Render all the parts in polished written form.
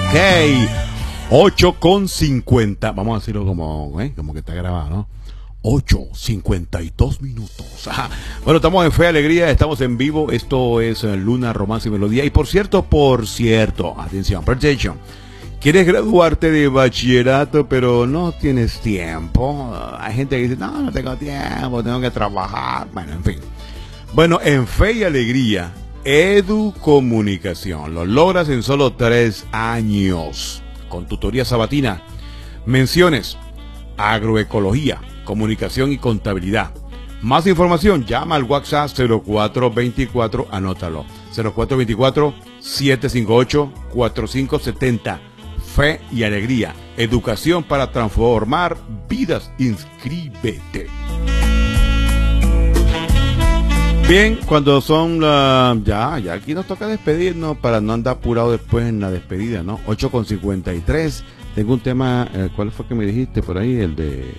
8:50. Vamos a decirlo como que está grabado, ¿no? 8:52 minutos. Ajá. Bueno, estamos en Fe y Alegría, estamos en vivo. Esto es Luna, Romance y Melodía. Y por cierto, atención, attention. ¿Quieres graduarte de bachillerato pero no tienes tiempo? Hay gente que dice, no tengo tiempo, tengo que trabajar. Bueno, en fin. Bueno, en Fe y Alegría, Educomunicación. Lo logras en solo 3 años. Con tutoría sabatina, menciones, agroecología, comunicación y contabilidad. Más información, llama al WhatsApp 0424, anótalo, 0424-758-4570. Fe y Alegría, educación para transformar vidas. Inscríbete. Bien, cuando son ya aquí nos toca despedirnos para no andar apurado después en la despedida, ¿no? 8:53. Tengo un tema, ¿cuál fue que me dijiste por ahí? El de...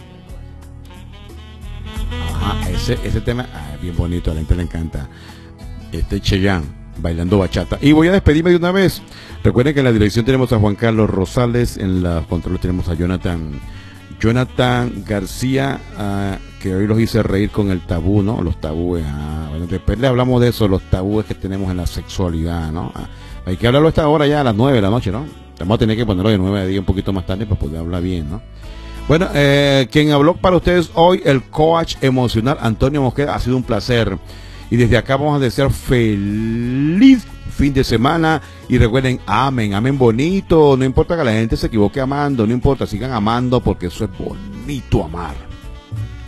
Ajá, ese tema, bien bonito, a la gente le encanta. Cheyenne, bailando bachata. Y voy a despedirme de una vez. Recuerden que en la dirección tenemos a Juan Carlos Rosales, en los controles tenemos a Jonathan García, que hoy los hice reír con el tabú, ¿no? Los tabúes. Bueno, después le hablamos de eso, los tabúes que tenemos en la sexualidad, ¿no? Hay que hablarlo a esta hora ya, a las 9 de la noche, ¿no? Vamos a tener que ponerlo de 9 a 10 un poquito más tarde para poder hablar bien, ¿no? Bueno, quien habló para ustedes hoy, el coach emocional Antonio Mosqueda, ha sido un placer. Y desde acá vamos a desear feliz fin de semana. Y recuerden, amen bonito. No importa que la gente se equivoque amando, no importa, sigan amando porque eso es bonito amar.